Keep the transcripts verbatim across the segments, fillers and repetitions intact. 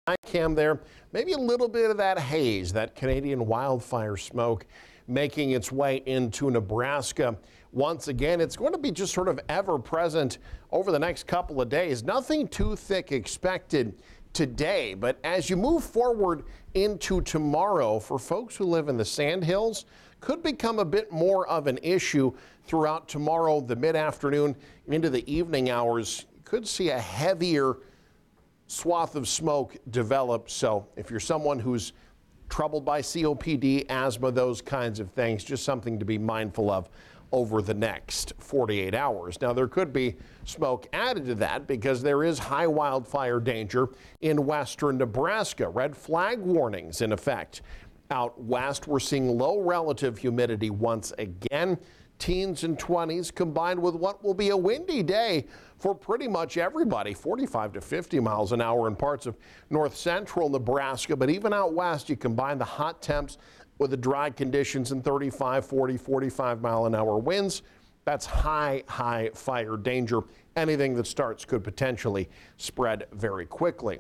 Cam there, maybe a little bit of that haze, that Canadian wildfire smoke making its way into Nebraska. Once again, it's going to be just sort of ever present over the next couple of days. Nothing too thick expected today, but as you move forward into tomorrow, for folks who live in the Sandhills, could become a bit more of an issue throughout tomorrow, the mid-afternoon into the evening hours. You could see a heavier swath of smoke develop. So if you're someone who's troubled by C O P D, asthma, those kinds of things, just something to be mindful of over the next forty-eight hours. Now, there could be smoke added to that because there is high wildfire danger in western Nebraska. Red flag warnings in effect. Out west, we're seeing low relative humidity once again. Teens and twenties combined with what will be a windy day for pretty much everybody. forty-five to fifty miles an hour in parts of north central Nebraska. But even out west, you combine the hot temps with the dry conditions and thirty-five, forty, forty-five mile an hour winds. That's high, high fire danger. Anything that starts could potentially spread very quickly.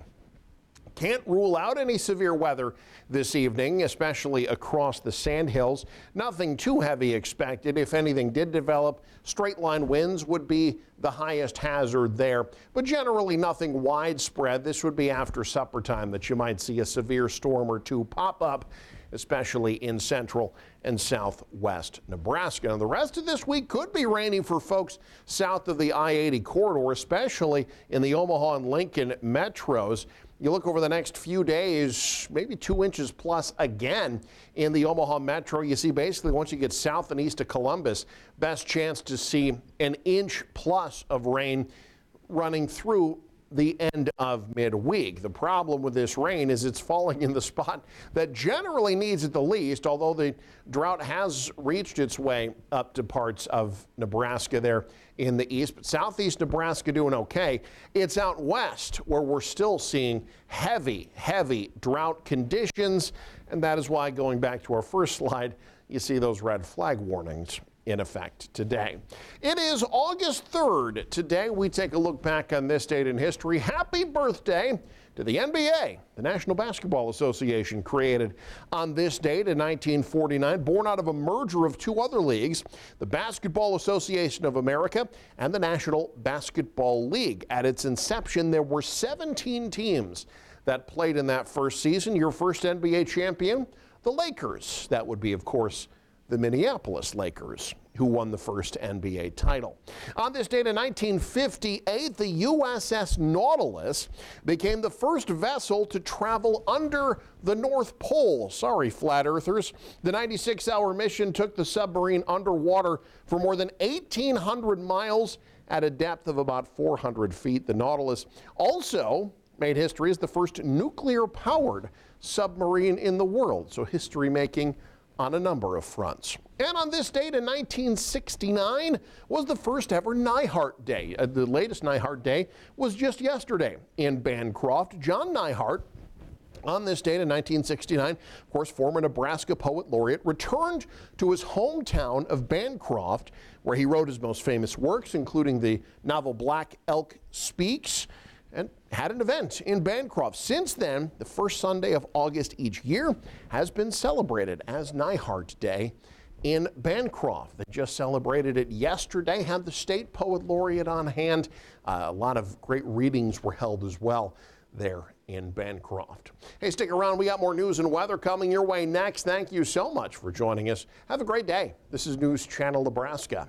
Can't rule out any severe weather this evening, especially across the Sandhills. Nothing too heavy expected. If anything did develop, straight line winds would be the highest hazard there, but generally nothing widespread. This would be after supper time that you might see a severe storm or two pop up, especially in central and southwest Nebraska. And the rest of this week could be rainy for folks south of the I eighty corridor, especially in the Omaha and Lincoln metros. You look over the next few days, maybe two inches plus again in the Omaha metro. You see basically once you get south and east of Columbus, best chance to see an inch plus of rain running through the end of midweek. The problem with this rain is it's falling in the spot that generally needs it the least, although the drought has reached its way up to parts of Nebraska there in the east. But southeast Nebraska doing okay. It's out west where we're still seeing heavy, heavy drought conditions. And that is why, going back to our first slide, you see those red flag warnings in effect today. It is August third. Today we take a look back on this date in history. Happy birthday to the N B A. The National Basketball Association, created on this date in nineteen forty-nine, born out of a merger of two other leagues, the Basketball Association of America and the National Basketball League. At its inception, there were seventeen teams that played in that first season. Your first N B A champion, the Lakers. That would be, of course, the Minneapolis Lakers, who won the first N B A title. On this date in nineteen fifty-eight, the U S S Nautilus became the first vessel to travel under the North Pole. Sorry, flat earthers. The ninety-six hour mission took the submarine underwater for more than eighteen hundred miles at a depth of about four hundred feet. The Nautilus also made history as the first nuclear-powered submarine in the world. So history making on a number of fronts. And on this date in nineteen sixty-nine was the first ever Neihardt Day. Uh, the latest Neihardt Day was just yesterday in Bancroft. John Neihardt, on this date in nineteen sixty-nine, of course, former Nebraska Poet Laureate, returned to his hometown of Bancroft, where he wrote his most famous works, including the novel Black Elk Speaks, and had an event in Bancroft. Since then, the first Sunday of August each year has been celebrated as Neihardt Day in Bancroft. They just celebrated it yesterday, had the state poet laureate on hand. Uh, a lot of great readings were held as well there in Bancroft. Hey, stick around. We got more news and weather coming your way next. Thank you so much for joining us. Have a great day. This is News Channel Nebraska.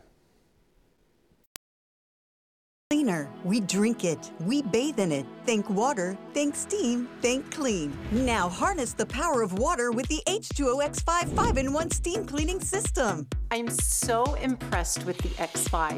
Cleaner. We drink it. We bathe in it. Think water. Think steam. Think clean. Now harness the power of water with the H two O X five five in one steam cleaning system. I'm so impressed with the X five.